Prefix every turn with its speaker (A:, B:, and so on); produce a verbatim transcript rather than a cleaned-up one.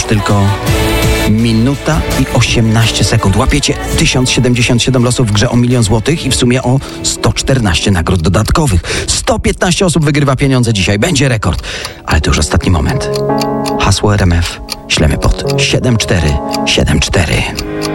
A: tylko minuta i osiemnaście sekund. Łapiecie tysiąc siedemdziesiąt siedem losów w grze o milion złotych i w sumie o sto czternaście nagród dodatkowych. sto piętnaście osób wygrywa pieniądze dzisiaj. Będzie rekord. Ale to już ostatni moment. Hasło R M F ślemy pod siedem cztery siedem cztery.